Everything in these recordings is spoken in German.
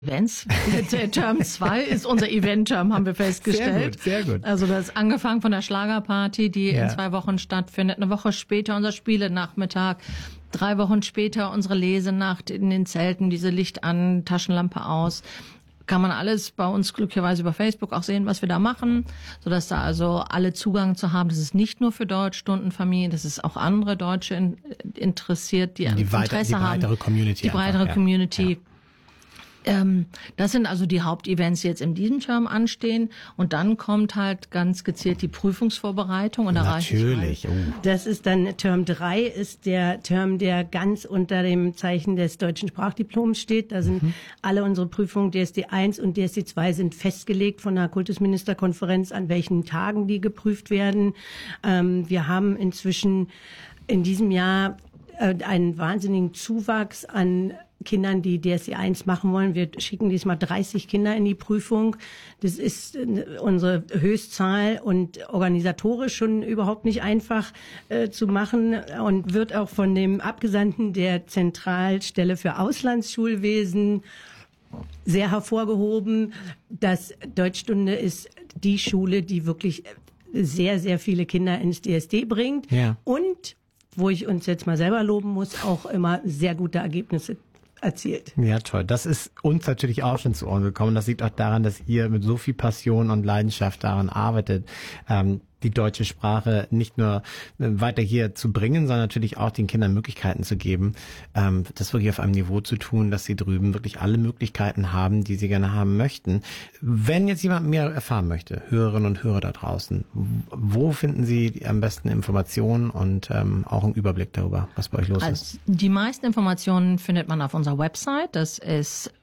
Events. Der Term 2 ist unser Event-Term, haben wir festgestellt. Sehr gut. Also das ist angefangen von der Schlagerparty, die in 2 Wochen stattfindet. Eine Woche später unser Spielenachmittag. 3 Wochen später unsere Lesenacht in den Zelten, diese Licht an, Taschenlampe aus. Kann man alles bei uns glücklicherweise über Facebook auch sehen, was wir da machen, sodass da also alle Zugang zu haben. Das ist nicht nur für Deutschstundenfamilien, das ist auch andere Deutsche interessiert, die Interesse haben. Die breitere Community. Die breitere Community. Das sind also die Hauptevents, die jetzt in diesem Term anstehen. Und dann kommt halt ganz gezielt die Prüfungsvorbereitung. Und da Natürlich. Das ist dann Term 3, ist der Term, der ganz unter dem Zeichen des deutschen Sprachdiploms steht. Da sind alle unsere Prüfungen, DSD 1 und DSD 2, sind festgelegt von der Kultusministerkonferenz, an welchen Tagen die geprüft werden. Wir haben inzwischen in diesem Jahr einen wahnsinnigen Zuwachs an Kindern, die DSD 1 machen wollen. Wir schicken diesmal 30 Kinder in die Prüfung. Das ist unsere Höchstzahl und organisatorisch schon überhaupt nicht einfach zu machen und wird auch von dem Abgesandten der Zentralstelle für Auslandsschulwesen sehr hervorgehoben. Das Deutschstunde ist die Schule, die wirklich sehr, sehr viele Kinder ins DSD bringt. Ja. Und, wo ich uns jetzt mal selber loben muss, auch immer sehr gute Ergebnisse erzielt. Ja, toll. Das ist uns natürlich auch schon zu Ohren gekommen. Das liegt auch daran, dass ihr mit so viel Passion und Leidenschaft daran arbeitet, die deutsche Sprache nicht nur weiter hier zu bringen, sondern natürlich auch den Kindern Möglichkeiten zu geben, das wirklich auf einem Niveau zu tun, dass sie drüben wirklich alle Möglichkeiten haben, die sie gerne haben möchten. Wenn jetzt jemand mehr erfahren möchte, Hörerinnen und Hörer da draußen, wo finden Sie am besten Informationen und auch einen Überblick darüber, was bei euch los ist? Die meisten Informationen findet man auf unserer Website. Das ist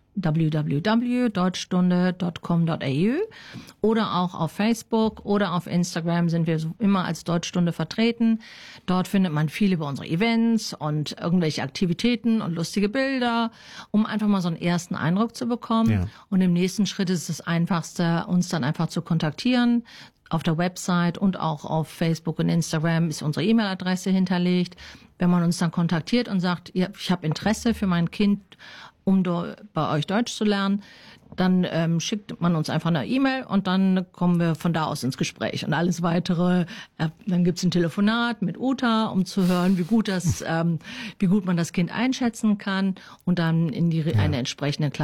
www.deutschstunde.com.au oder auch auf Facebook oder auf Instagram sind wir immer als Deutschstunde vertreten. Dort findet man viel über unsere Events und irgendwelche Aktivitäten und lustige Bilder, um einfach mal so einen ersten Eindruck zu bekommen. Ja. Und im nächsten Schritt ist es das Einfachste, uns dann einfach zu kontaktieren. Auf der Website und auch auf Facebook und Instagram ist unsere E-Mail-Adresse hinterlegt. Wenn man uns dann kontaktiert und sagt, ja, ich habe Interesse für mein Kind, um bei euch Deutsch zu lernen, dann schickt man uns einfach eine E-Mail und dann kommen wir von da aus ins Gespräch. Und alles Weitere, dann gibt's ein Telefonat mit Uta, um zu hören, wie gut man das Kind einschätzen kann und dann in eine entsprechende